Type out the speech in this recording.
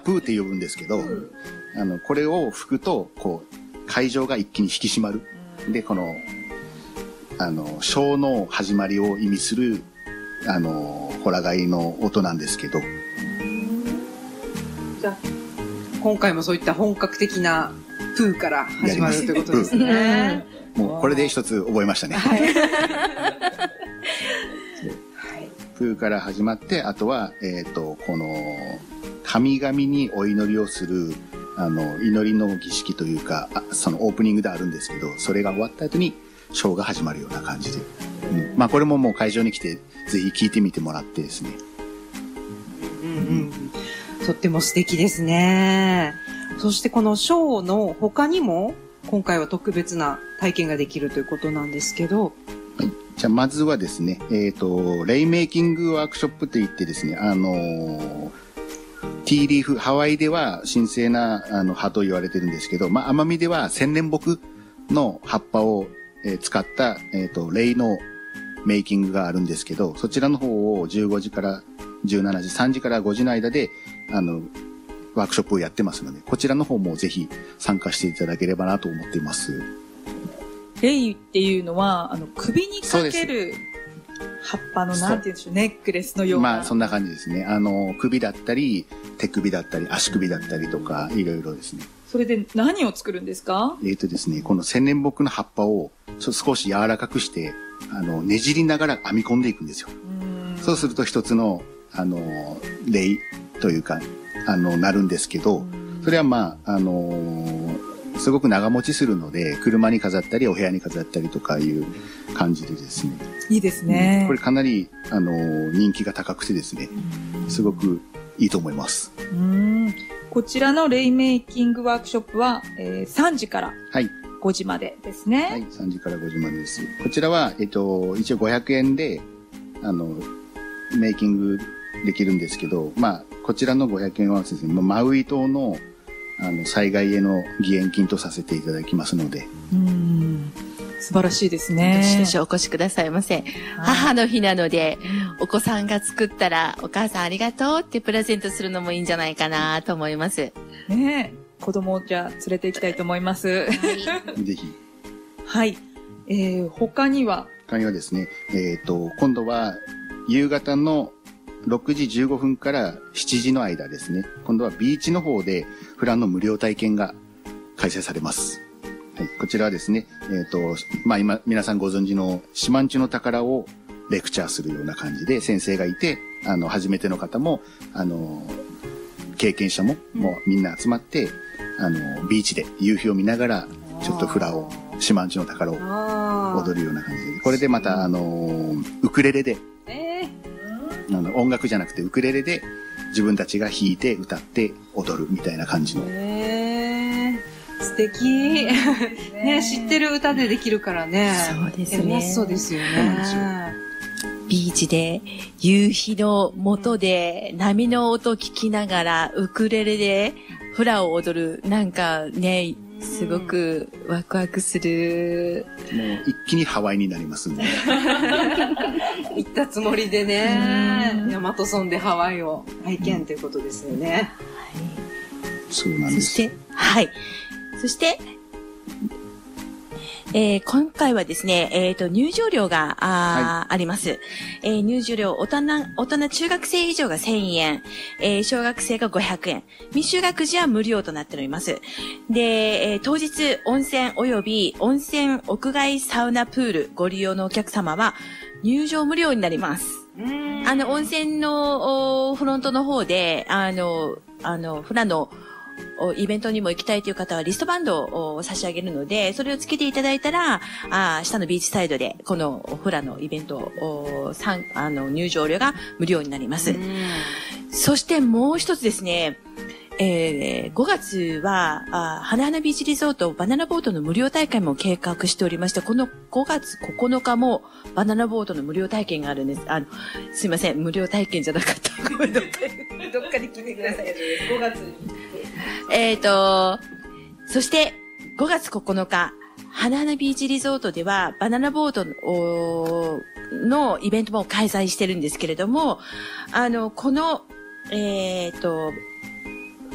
プーって呼ぶんですけど、これを吹くと、こう、会場が一気に引き締まる。で、この、ショーの始まりを意味する、ホラ貝の音なんですけど。 じゃあ、今回もそういった本格的なプーから始まるということですね。 もうこれで一つ覚えましたね。はい、プーから始まって、あとは、この、神々にお祈りをする、祈りの儀式というか、そのオープニングであるんですけど、それが終わった後に、ショーが始まるような感じで。まあ、これももう会場に来て、ぜひ聞いてみてもらってですね。 とっても素敵ですね。そしてこのショーの他にも、今回は特別な体験ができるということなんですけど。 はい。じゃあ、まずはですね、レイメイキングワークショップといってですね、ティーリーフ、ハワイでは神聖な葉と言われてるんですけど、まあ、奄美では千年木の葉っぱを、使った、レイのメイキングがあるんですけど、そちらの方を15時から17時、3時から5時の間で、ワークショップをやってますので、こちらの方もぜひ参加していただければなと思っています。 レイっていうのは、首にかける葉っぱの、なんて言うんでしょう、ネックレスのような。 まあ、そんな感じですね。首だったり、手首だったり、足首だったりとか、いろいろですね。 それで何を作るんですか？ ですね、この千年木の葉っぱを少し柔らかくして、ねじりながら編み込んでいくんですよ。そうすると一つの、レイというか、なるんですけど、それはまあ、すごく長持ちするので、車に飾ったり、お部屋に飾ったりとかいう感じでですね。 いいですね。 これかなり、人気が高くてですね、すごくいいと思います。 こちらのレイメイキングワークショップは、3時から5時までですね。 はい、3時から5時までです。こちらは、一応500円で、メイキングできるんですけど、まあ、こちらの500円はですね、マウイ島の、災害への義援金とさせていただきますので。 素晴らしいですね。 どしどしお越しくださいませ。母の日なので、お子さんが作ったら、お母さんありがとうってプレゼントするのもいいんじゃないかなと思います。 ねえ。子供をじゃあ連れて行きたいと思います。 はい、ぜひ。 はい。他にはですね、今度は夕方の6時15分から7時の間ですね。今度はビーチの方でフラの無料体験が開催されます。はい、こちらはですね、まあ今、皆さんご存知の四万十の宝をレクチャーするような感じで先生がいて、初めての方も、経験者も、もうみんな集まって、ビーチで夕日を見ながら、ちょっとフラを、四万十の宝を踊るような感じで。これでまた、ウクレレで、音楽じゃなくてウクレレで自分たちが弾いて歌って踊るみたいな感じの。 素敵。ね、知ってる歌でできるからね。 そうですね。 そうですよね。 ビーチで夕日の下で波の音聞きながらウクレレでフラを踊る。なんかね、すごくワクワクする。 もう一気にハワイになりますんで。 行ったつもりでね、大和村でハワイを体験ということですよね。はい。 そうなんです。 そして、はい。そして、今回はですね、入場料があります。入場料、大人中学生以上が1000円、小学生が500円、未就学児は無料となっております。で、当日、温泉及び温泉屋外サウナプールご利用のお客様は入場無料になります。温泉のフロントの方で、フラのイベントにも行きたいという方はリストバンドを差し上げるので、それをつけていただいたら、下のビーチサイドで、このフラのイベント入場料が無料になります。そしてもう一つですね、5月は、花々ビーチリゾートバナナボートの無料大会も計画しておりまして、この5月9日もバナナボートの無料体験があるんです。すいません、無料体験じゃなかった。ごめん、どっかで聞いてください。5月に。そして、5月9日、花々ビーチリゾートでは、バナナボートのイベントも開催してるんですけれども、この、